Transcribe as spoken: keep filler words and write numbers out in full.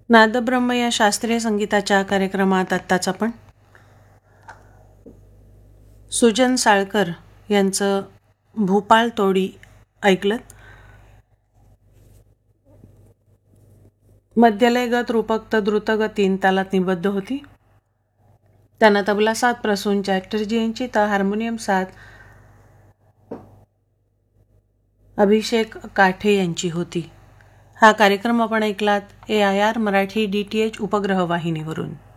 नादब्रह्म या शास्त्रीय संगीताच्या कार्यक्रमात आत्ताच आपण सुजन साळकर यांचं भूपाळ तोडी ऐकलं. मध्यलयगत रूपक द्रुतगत तीन तालात निबद्ध होती. त्यांना तबला साथ प्रसून चॅटर्जी यांची तर हार्मोनियम साथ अभिषेक काठे यांची होती. हा कार्यक्रम आपण ऐकलात ए I R Marathi D T H उपग्रह वाहिनीवरून.